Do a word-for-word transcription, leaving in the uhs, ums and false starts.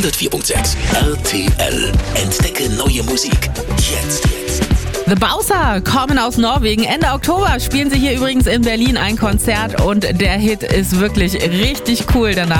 hundertvier Komma sechs R T L. Entdecke neue Musik. Jetzt. Jetzt. The Bowser kommen aus Norwegen. Ende Oktober spielen sie hier übrigens in Berlin ein Konzert und der Hit ist wirklich richtig cool danach.